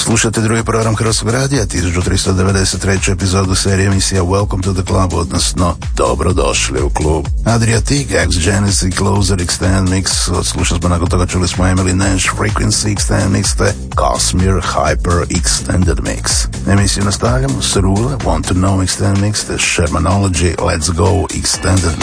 Slušate drugi program Hrvatskog radija, 1393. epizodu serije emisija Welcome to the Club, odnosno Dobrodošli u klub. Adriatic, X-Genesis i Closer Extended Mix, odslušali smo, nakon toga čuli smo Emily Nash, Frequency Extended Mix te Cosmere Hyper Extended Mix. Emisiju nastavljamo s Rule, Want to Know Extended Mix te Shermanology, Let's Go Extended